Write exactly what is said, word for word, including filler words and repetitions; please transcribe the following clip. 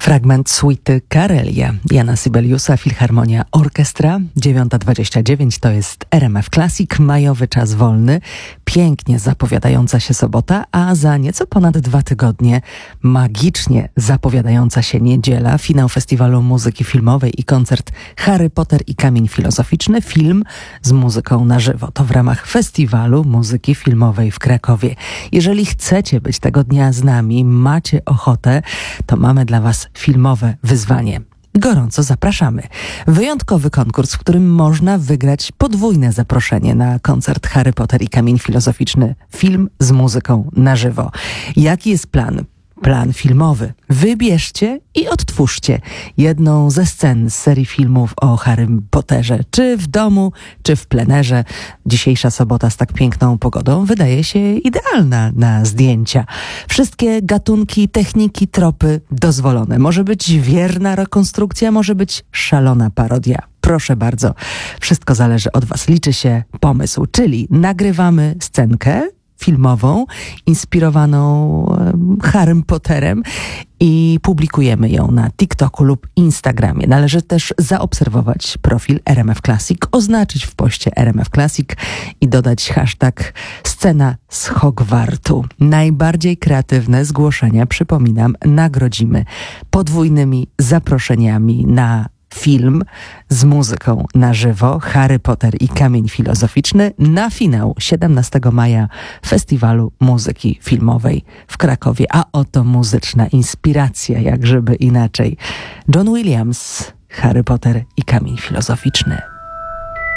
Fragment suity Karelia Jana Sibeliusa, Filharmonia Orkiestra. dziewiąta dwadzieścia dziewięć to jest R M F Classic, majowy czas wolny, pięknie zapowiadająca się sobota, a za nieco ponad dwa tygodnie magicznie zapowiadająca się niedziela, finał Festiwalu Muzyki Filmowej i koncert Harry Potter i Kamień Filozoficzny, film z muzyką na żywo. To w ramach Festiwalu Muzyki Filmowej w Krakowie. Jeżeli chcecie być tego dnia z nami, macie ochotę, to mamy dla Was filmowe wyzwanie. Gorąco zapraszamy. Wyjątkowy konkurs, w którym można wygrać podwójne zaproszenie na koncert Harry Potter i Kamień Filozoficzny. Film z muzyką na żywo. Jaki jest plan? Plan filmowy. Wybierzcie i odtwórzcie jedną ze scen z serii filmów o Harrym Potterze. Czy w domu, czy w plenerze. Dzisiejsza sobota z tak piękną pogodą wydaje się idealna na zdjęcia. Wszystkie gatunki, techniki, tropy dozwolone. Może być wierna rekonstrukcja, może być szalona parodia. Proszę bardzo, wszystko zależy od Was. Liczy się pomysł, czyli nagrywamy scenkę filmową, inspirowaną Harrym Potterem i publikujemy ją na TikToku lub Instagramie. Należy też zaobserwować profil R M F Classic, oznaczyć w poście R M F Classic i dodać hashtag scena z Hogwartu. Najbardziej kreatywne zgłoszenia, przypominam, nagrodzimy podwójnymi zaproszeniami na film z muzyką na żywo Harry Potter i Kamień Filozoficzny na finał siedemnastego maja Festiwalu Muzyki Filmowej w Krakowie. A oto muzyczna inspiracja, jak żeby inaczej. John Williams, Harry Potter i Kamień Filozoficzny.